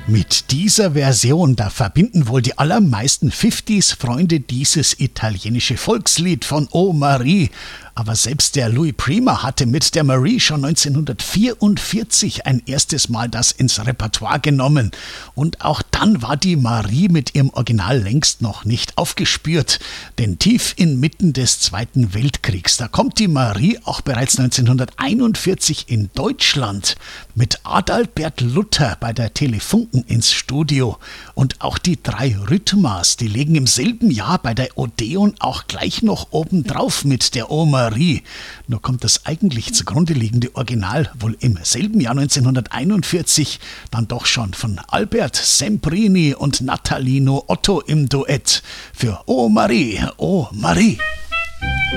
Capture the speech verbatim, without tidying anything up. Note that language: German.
Mit dieser Version, da verbinden wohl die allermeisten fünfziger-Freunde dieses italienische Volkslied von Oh Marie. Aber selbst der Louis Prima hatte mit der Marie schon neunzehnhundertvierundvierzig ein erstes Mal das ins Repertoire genommen. Und auch dann war die Marie mit ihrem Original längst noch nicht aufgespürt. Denn tief inmitten des Zweiten Weltkriegs, da kommt die Marie auch bereits neunzehnhunderteinundvierzig in Deutschland mit Adalbert Luther bei der Telefunken ins Studio. Und auch die drei Rhythmas, die legen im selben Jahr bei der Odeon auch gleich noch obendrauf mit der Oh Marie. Nur kommt das eigentlich zugrunde liegende Original wohl im selben Jahr neunzehnhunderteinundvierzig dann doch schon von Albert Semprini und Natalino Otto im Duett für Oh Marie, Oh Marie.